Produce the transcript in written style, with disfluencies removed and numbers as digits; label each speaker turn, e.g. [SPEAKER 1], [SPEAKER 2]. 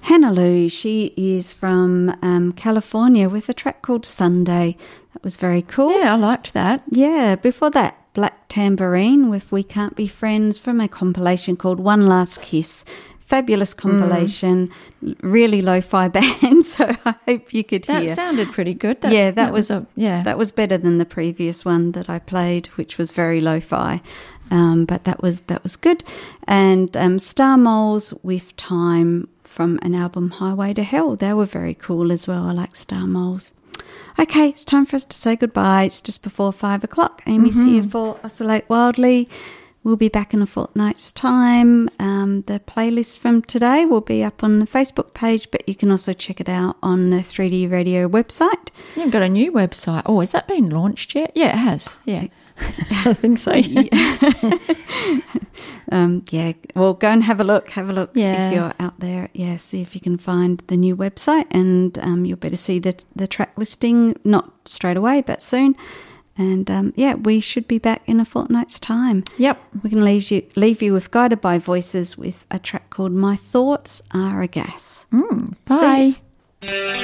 [SPEAKER 1] Hannah Lou. She is from California with a track called Sunday. That was very cool.
[SPEAKER 2] Yeah, I liked that.
[SPEAKER 1] Yeah, before that, Black Tambourine with We Can't Be Friends from a compilation called One Last Kiss. Fabulous compilation, really lo-fi band, so I hope you could hear.
[SPEAKER 2] That sounded pretty good.
[SPEAKER 1] That was better than the previous one that I played, which was very lo-fi, but that was good. And Star Moles with Time from an album Highway to Hell. They were very cool as well. I like Star Moles. Okay, it's time for us to say goodbye. It's just before 5 o'clock. Amy's here for Oscillate Wildly. We'll be back in a fortnight's time. The playlist from today will be up on the Facebook page, but you can also check it out on the 3D Radio website.
[SPEAKER 2] You've got a new website. Oh, has that been launched yet? Yeah, it has. Yeah. I think so.
[SPEAKER 1] Well, go and have a look. Have a look if you're out there. Yeah, see if you can find the new website, and you'll better see the track listing, not straight away, but soon. And, we should be back in a fortnight's time.
[SPEAKER 2] Yep.
[SPEAKER 1] We can leave you with Guided by Voices with a track called My Thoughts Are a Gas.
[SPEAKER 2] Bye.